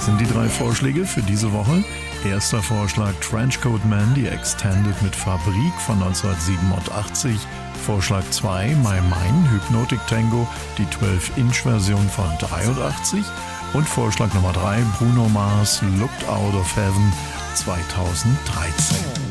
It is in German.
sind die 3 Vorschläge für diese Woche. Erster Vorschlag Trenchcoat Man, die Extended mit Fabrik von 1987. Vorschlag 2 My Mine, Hypnotic Tango, die 12-Inch-Version von 83. Und Vorschlag Nummer 3 Bruno Mars, Looked Out of Heaven 2013.